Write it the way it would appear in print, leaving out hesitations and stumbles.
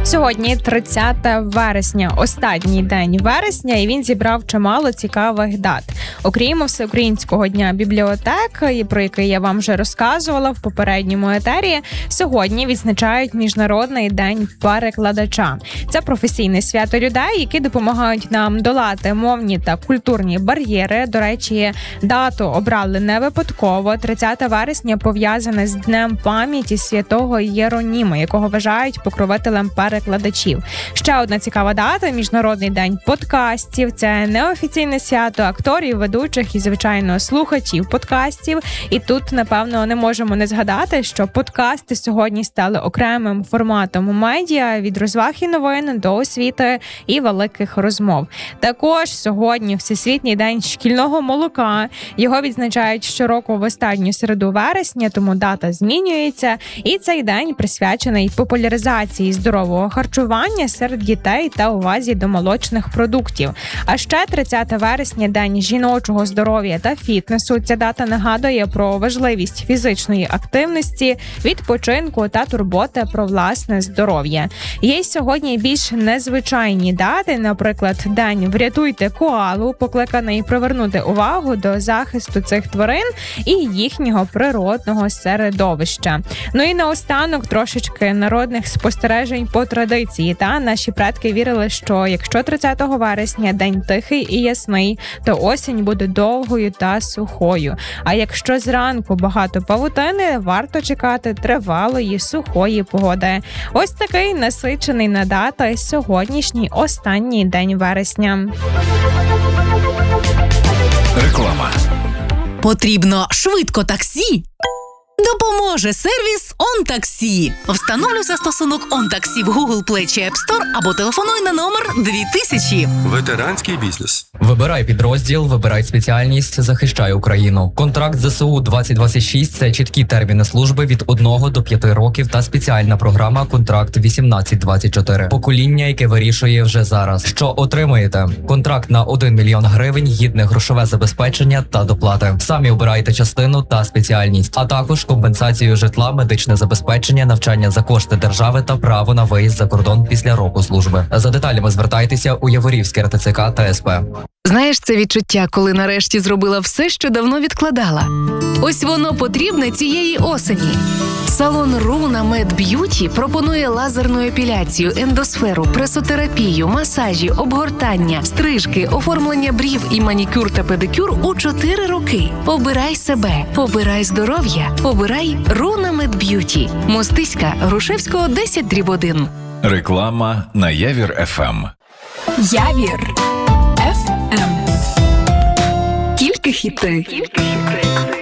Сьогодні 30 вересня, останній день вересня, і він зібрав чимало цікавих дат. Окрім Всеукраїнського дня бібліотек, про який я вам вже розказувала в попередньому етері, сьогодні відзначають Міжнародний день перекладача. Це професійне свято людей, які допомагають нам долати мовні та культурні бар'єри. До речі, дату обрали не випадково. 30 вересня пов'язане з Днем пам'яті святого Єроніма, якого вважають покровителем перекладачів. Ще одна цікава дата – Міжнародний день подкастів. Це неофіційне свято акторів, ведучих і, звичайно, слухачів подкастів. І тут, напевно, не можемо не згадати, що подкасти сьогодні стали окремим форматом медіа від розваг і новин до освіти і великих розмов. Також сьогодні Всесвітній день шкільного молока. Його відзначають щороку в останню середу вересня, тому дата змінюється. І цей день присвячений популяризації здорового харчування серед дітей та увазі до молочних продуктів. А ще 30 вересня – День жіночого здоров'я та фітнесу. Ця дата нагадує про важливість фізичної активності, відпочинку та турботи про власне здоров'я. Є сьогодні більш незвичайні дати, наприклад, День «Врятуйте коалу», покликаний привернути увагу до захисту цих тварин і їхнього природного середовища. Ну і наостанок трошечки народних спостережень по традиції. Та наші предки вірили, що якщо 30 вересня день тихий і ясний, то осінь буде довгою та сухою. А якщо зранку багато павутини, варто чекати тривалої сухої погоди. Ось такий насичений на дати сьогоднішній останній день вересня. Реклама. Потрібно швидко таксі? Допоможе сервіс OnTaxi. Встановлюй застосунок OnTaxi в Google Play чи App Store або телефонуй на номер 2000. Ветеранський бізнес. Вибирай підрозділ, вибирай спеціальність, захищай Україну. Контракт ЗСУ 2026 – це чіткі терміни служби від 1 до 5 років та спеціальна програма «Контракт 1824». Покоління, яке вирішує вже зараз. Що отримуєте? Контракт на 1 мільйон гривень, гідне грошове забезпечення та доплати. Самі обирайте частину та спеціальність, а також компенсацію житла, медичне забезпечення, навчання за кошти держави та право на виїзд за кордон після року служби. За деталями звертайтеся у Яворівське РТЦК та СП. Знаєш це відчуття, коли нарешті зробила все, що давно відкладала? Ось воно потрібне цієї осені. Салон Руна Мед Б'юті пропонує лазерну епіляцію, ендосферу, пресотерапію, масажі, обгортання, стрижки, оформлення брів і манікюр та педикюр у 4 роки. Обирай себе, обирай здоров'я, обирай Руна Мед Б'юті. Мостиська, Грушевського, 10/1. Реклама на Явір ФМ. Явір ФМ. Тільки хіти.